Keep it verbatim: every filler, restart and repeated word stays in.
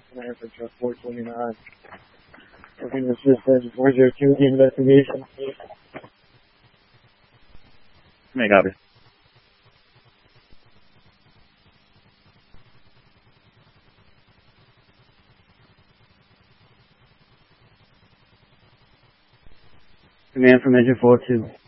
Command for truck four twenty-nine. Looking to assist engine four zero two in the investigation. May copy. Command from engine four two.